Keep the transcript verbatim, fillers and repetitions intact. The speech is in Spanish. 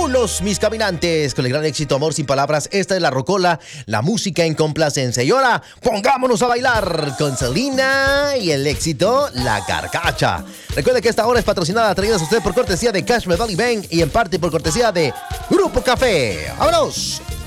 Vámonos, mis caminantes, con el gran éxito Amor sin palabras. Esta es la rocola, la música en complacencia. Y ahora, pongámonos a bailar con Selena y el éxito La Carcacha. Recuerde que esta hora es patrocinada, traída a usted por cortesía de Cash Valley Bank y en parte por cortesía de Grupo Café. ¡Vámonos!